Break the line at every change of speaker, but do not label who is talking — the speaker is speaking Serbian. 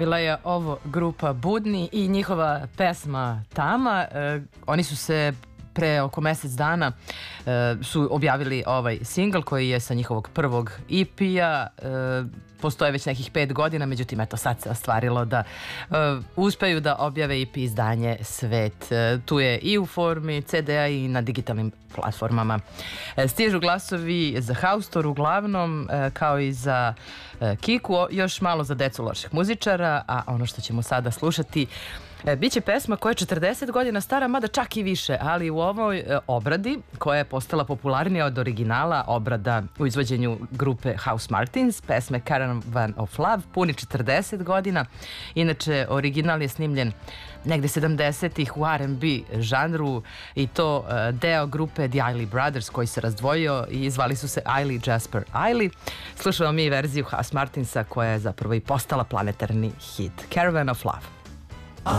Bila je ovo grupa Budni i njihova pesma Tama. Oni su se pre oko mesec dana su objavili ovaj singl koji je sa njihovog prvog EP-a. Postoje već nekih 5 godina, međutim, eto sad se ostvarilo da uspeju da objave EP izdanje Svet. Tu je i u formi CD-a i na digitalnim platformama. Stižu glasovi za Haustor uglavnom, kao i za Kiku, još malo za decu loših muzičara, a ono što ćemo sada slušati biće pesma koja je 40 godina stara, mada čak i više, ali u ovoj obradi koja je postala popularnija od originala, obrada u izvođenju grupe Housemartins, pesme Caravan of Love, puni 40 godina. Inače, original je snimljen negde 70-ih u R&B žanru i to deo grupe The Isley Brothers koji se razdvojio i zvali su se Isley Jasper Isley. Slušamo mi verziju Housemartinsa koja je zapravo i postala planetarni hit. Caravan of Love.